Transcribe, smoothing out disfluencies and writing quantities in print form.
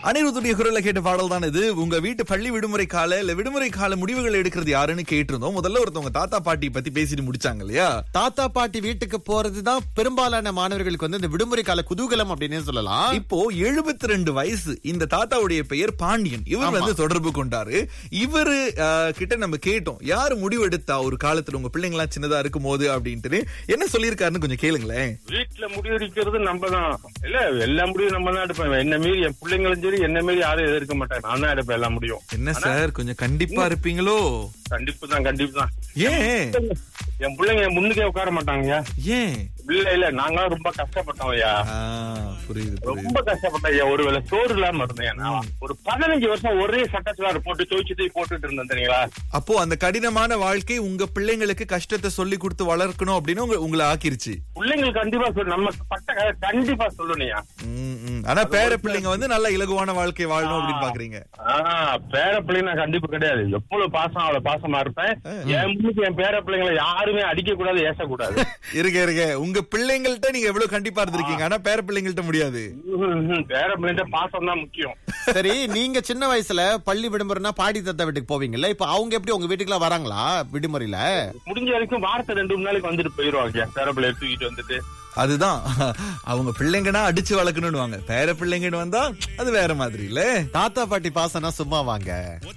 அனிருத்துடைய குரல்ல கேட்ட பாடல் தான் இது. உங்க வீட்டு பள்ளி விடுமுறை கால இல்ல விடுமுறை கால முடிவுகள் எடுக்கிறது யாருன்னு கேட்டிருந்தோம். முதல்ல ஒருத்தவங்க தாத்தா பாட்டி பத்தி பேசிட்டு முடிச்சாங்க இல்லையா? தாத்தா பாட்டி வீட்டுக்கு போறதுதான் பெரும்பாலான மாணவர்களுக்கு வந்து இந்த விடுமுறை கால குதூகலம் அப்படின்னு சொல்லலாம். இப்போ 72 வயசு இந்த தாத்தாவுடைய பெயர் பாண்டியன். இவர் வந்து தொடர்பு கொண்டாரு. இவரு கிட்ட நம்ம கேட்டோம், யாரு முடிவு எடுத்தா ஒரு காலத்துல உங்க பிள்ளைங்களா சின்னதா இருக்கும் போது அப்படின்ட்டு என்ன சொல்லியிருக்காருன்னு கொஞ்சம் கேளுங்களேன். வீட்டுல முடிவு எடுக்கிறது நம்ம தான் இல்ல, எல்லா முடிவும் நம்ம தான் எடுப்பேன். என்ன மீறி என் பிள்ளைங்களும் சரி, என்ன மீறி யாரும் எதிர்க்க மாட்டாங்க. நான் தான் எடுப்பேன் எல்லா முடியும். என்ன சார் கொஞ்சம் கண்டிப்பா இருப்பீங்களோ? கண்டிப்பு தான். ஏன் என் பிள்ளைங்க என் முன்னுக்கே உட்கார மாட்டாங்க. ஏன்? இல்ல நாங்க ரொம்ப கஷ்டப்பட்டோம் ஐயா. புரியுது. ரொம்ப கஷ்டப்பட்டேன் ஐயா. ஒருவேளை சோறு இல்லாம இருந்தேன். ஒரு 15 வருஷம் ஒரே சட்டச்சாறு போட்டு துவைச்சு போட்டுட்டு இருந்தேன் தெரியுங்களா? அப்போ அந்த கடினமான வாழ்க்கை உங்க பிள்ளைங்களுக்கு கஷ்டத்தை சொல்லி கொடுத்து வளர்க்கணும் அப்படின்னு உங்களை ஆக்கிருச்சு. பிள்ளைங்களுக்கு கண்டிப்பா சொல்லு, நம்ம பட்ட கண்டிப்பா சொல்லணும்யா. ஆனா பேர பிள்ளைங்க வந்து நல்ல இலகுவான வாழ்க்கை வாழணும் அப்படின்னு பாக்குறீங்க. பேர பிள்ளைங்க நான் கண்டிப்பா கிடையாது. எவ்வளவு பாசம் அவ்வளவு பாசமா இருப்பேன். என் முன்னுக்கு என் பேர பிள்ளைங்களை யாருமே அடிக்க கூடாது, ஏசக்கூடாது. இருக்க உங்க பிள்ளைங்கள்ட்ட நீங்க எவ்வளவு கண்டிப்பா இருந்திருக்கீங்க. ஆனா பேர பிள்ளைங்கள்ட்ட முடியாது. பேர பிள்ளைங்க பாசம் தான் முக்கியம். சரி, நீங்க சின்ன வயசுல பள்ளி விடுமுறைனா பாடி தாத்தா வீட்டுக்கு போவீங்கல்ல, இப்ப அவங்க எப்படி உங்க வீட்டுக்குலாம் வராங்களா விடுமுறையில? முடிஞ்ச வரைக்கும் வாரத்தை 2 நாளைக்கு வந்துட்டு போயிருவாங்க. பேர பிள்ளை தூக்கிட்டு வந்துட்டு. அதுதான் அவங்க பிள்ளைங்கன்னா அடிச்சு வளர்க்கணும்னு வாங்க. பேர பிள்ளைங்கன்னு வந்தா அது வேற மாதிரி இல்ல. தாத்தா பாட்டி பாசனா சும்மா வாங்க.